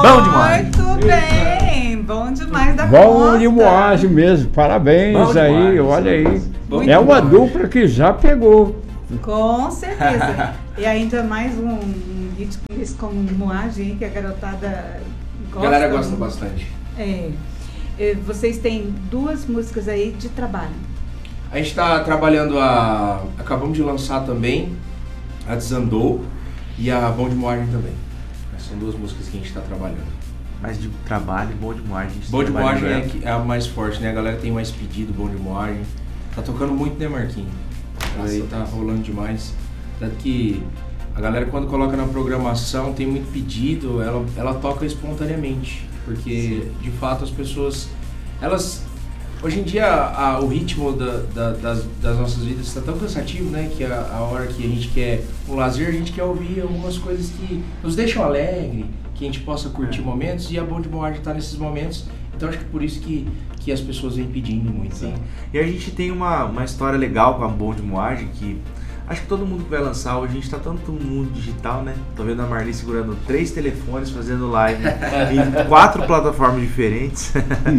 Bom demais. Muito bem, bom demais da Bom conta. de moagem mesmo, parabéns Bom aí, demais, olha aí. Bom É uma demais. dupla que já pegou. Com certeza. E ainda mais um ritmo desse como moagem que a garotada A gosta. galera gosta bastante. Vocês têm 2 músicas aí de trabalho. A gente tá trabalhando acabamos de lançar também a Desandou e a Bom de Moagem também. São 2 músicas que a gente tá trabalhando. Mas de trabalho, Bom de Moagem. Bom de Moagem é a mais forte, né? A galera tem mais pedido, Bom de Moagem. Tá tocando muito, né, Marquinhos? Aí tá rolando demais. Tanto que a galera, quando coloca na programação, tem muito pedido, ela toca espontaneamente. Porque, de fato, as pessoas, elas... Hoje em dia, o ritmo das nossas vidas está tão cansativo, né? Que a hora que a gente quer um lazer, a gente quer ouvir algumas coisas que nos deixam alegre, que a gente possa curtir momentos, e a Bom de Moagem está nesses momentos. Então, acho que por isso que as pessoas vêm pedindo muito. Sim. Né? E a gente tem uma história legal com a Bom de Moagem, que acho que todo mundo que vai lançar, hoje a gente tá tanto no mundo digital, né? Tô vendo a Marli segurando 3 telefones, fazendo live em 4 plataformas diferentes.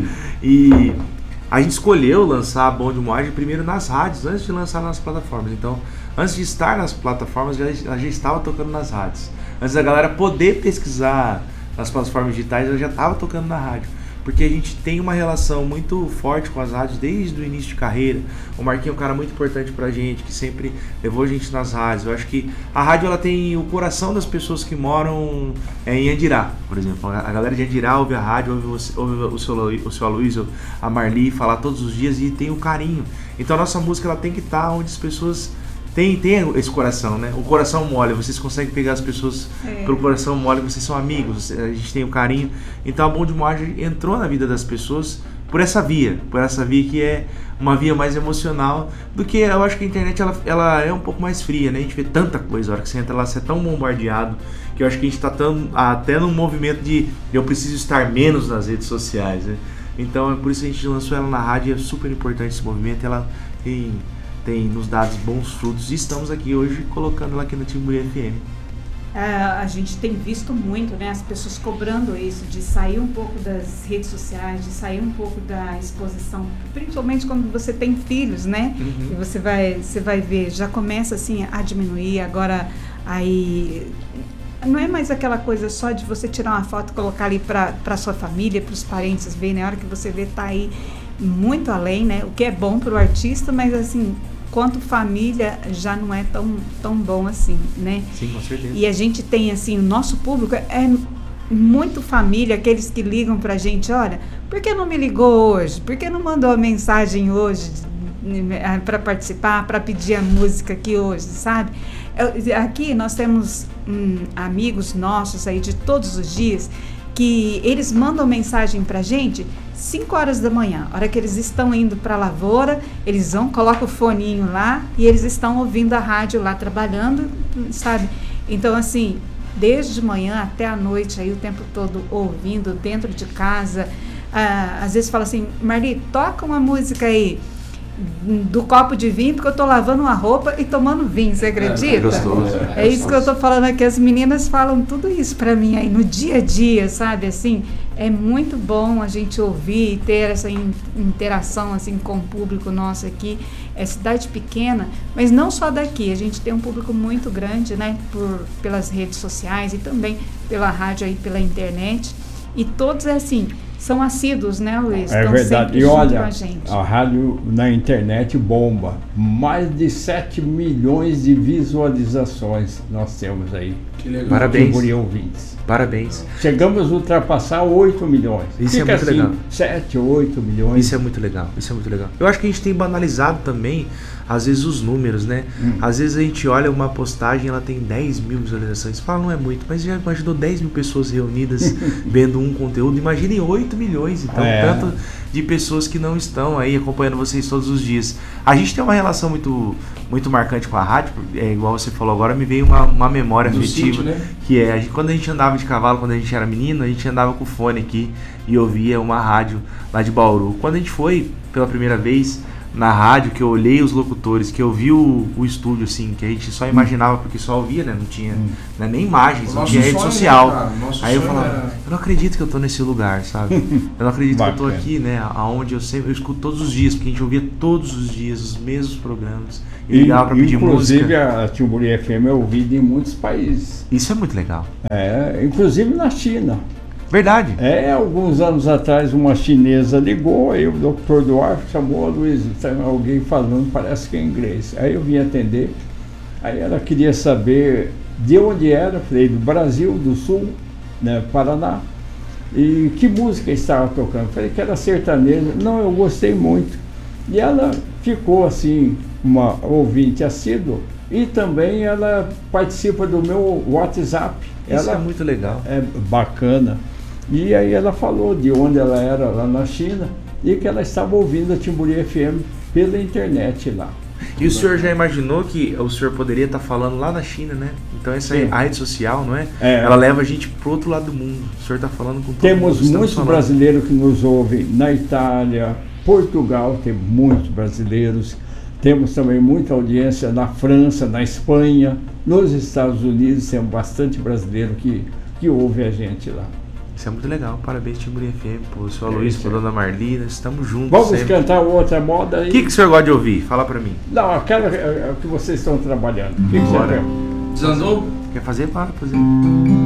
E a gente escolheu lançar a Bom de Moagem primeiro nas rádios, antes de lançar nas plataformas. Então, antes de estar nas plataformas, ela já estava tocando nas rádios. Antes da galera poder pesquisar nas plataformas digitais, ela já estava tocando na rádio. Porque a gente tem uma relação muito forte com as rádios desde o início de carreira. O Marquinhos é um cara muito importante pra gente, que sempre levou a gente nas rádios. Eu acho que a rádio, ela tem o coração das pessoas que moram em Andirá, por exemplo. A galera de Andirá ouve a rádio, ouve o seu Aloysio, a Marli falar todos os dias e tem o carinho. Então a nossa música, ela tem que estar onde as pessoas... Tem esse coração, né? O coração mole, vocês conseguem pegar as pessoas pelo coração mole, vocês são amigos, a gente tem o carinho. Então a Bom de Moagem entrou na vida das pessoas por essa via que é uma via mais emocional do que, eu acho que a internet ela é um pouco mais fria, né? A gente vê tanta coisa, a hora que você entra lá, você é tão bombardeado, que eu acho que a gente tá até num movimento de eu preciso estar menos nas redes sociais, né? Então é por isso que a gente lançou ela na rádio, é super importante esse movimento, ela tem nos dado bons frutos e estamos aqui hoje colocando ela aqui na Timburi FM. A gente tem visto muito, né, as pessoas cobrando isso, de sair um pouco das redes sociais, de sair um pouco da exposição, principalmente quando você tem filhos, né? Uhum. E você vai ver, já começa assim a diminuir, agora aí não é mais aquela coisa só de você tirar uma foto e colocar ali para sua família, para os parentes verem, na hora que você vê tá aí muito além, né? O que é bom para o artista, mas assim, quanto família já não é tão bom assim, né? Sim, com certeza. E a gente tem assim, o nosso público é muito família, aqueles que ligam pra gente, olha, por que não me ligou hoje? Por que não mandou a mensagem hoje para participar, para pedir a música aqui hoje, sabe? Aqui nós temos amigos nossos aí de todos os dias que eles mandam mensagem pra gente 5 horas da manhã, a hora que eles estão indo para a lavoura, eles colocam o foninho lá e eles estão ouvindo a rádio lá trabalhando, sabe? Então assim, desde de manhã até a noite aí o tempo todo ouvindo dentro de casa, às vezes fala assim, Marli, toca uma música aí do copo de vinho, porque eu tô lavando uma roupa e tomando vinho, você acredita? Gostoso. É isso que eu tô falando aqui, as meninas falam tudo isso pra mim aí no dia a dia, sabe, assim, é muito bom a gente ouvir e ter essa interação assim com o público nosso aqui, é cidade pequena, mas não só daqui, a gente tem um público muito grande, né, pelas redes sociais e também pela rádio aí, pela internet, e todos assim, são assíduos, né, Luiz? É estão verdade. sempre E junto olha, com a gente. a rádio na internet bomba. Mais de 7 milhões de visualizações nós temos aí. Que legal. Parabéns. Timburi ouvintes. Parabéns. Chegamos a ultrapassar 8 milhões. Isso Fica é muito assim, legal. 7, 8 milhões. Isso é muito legal, isso é muito legal. Eu acho que a gente tem banalizado também, às vezes, os números, né? Às vezes a gente olha uma postagem, ela tem 10 mil visualizações. Fala, não é muito, mas já imaginou 10 mil pessoas reunidas vendo um conteúdo? Imaginem 8 milhões, então, tanto de pessoas que não estão aí acompanhando vocês todos os dias. A gente tem uma relação muito marcante com a rádio, igual você falou agora, me veio uma memória afetiva, sítio, né? que é, quando a gente andava de cavalo, quando a gente era menino, a gente andava com o fone aqui e ouvia uma rádio lá de Bauru. Quando a gente foi pela primeira vez na rádio, que eu olhei os locutores, que eu vi o estúdio, assim, que a gente só imaginava porque só ouvia, né? Não tinha né, nem imagens, não tinha rede social. Aí eu falava, eu não acredito que eu tô nesse lugar, sabe? Eu não acredito que eu tô aqui, né? Aonde eu escuto todos os dias, porque a gente ouvia todos os dias os mesmos programas. E ligava pra pedir música. Inclusive a Timburi FM é ouvida em muitos países. Isso é muito legal. Inclusive na China. Verdade. Alguns anos atrás uma chinesa ligou, aí o Dr. Duarte chamou a Luísa, tem alguém falando, parece que é inglês. Aí eu vim atender, aí ela queria saber de onde era, falei, do Brasil, do Sul, né, Paraná, e que música estava tocando. Falei que era sertaneja, não, eu gostei muito. E ela ficou assim, uma ouvinte assídua, e também ela participa do meu WhatsApp. Isso é muito legal. É bacana. E aí ela falou de onde ela era lá na China e que ela estava ouvindo a Timburi FM pela internet lá. E o senhor já imaginou que o senhor poderia estar falando lá na China, né? Então essa aí, a rede social, não é? Ela leva a gente pro outro lado do mundo. O senhor está falando com todo Temos mundo. Muitos brasileiros que nos ouvem na Itália, Portugal, tem muitos brasileiros. Temos também muita audiência na França, na Espanha, nos Estados Unidos, temos bastante brasileiro que ouve a gente lá. Isso é muito legal, parabéns Timburi FM, pro seu Luiz, pro dona Marli, nós estamos juntos. Vamos sempre. cantar outra moda aí. O que o senhor gosta de ouvir? Fala pra mim. Não, aquela que vocês estão trabalhando. O que você quer? Desandou? Quer fazer? Para fazer.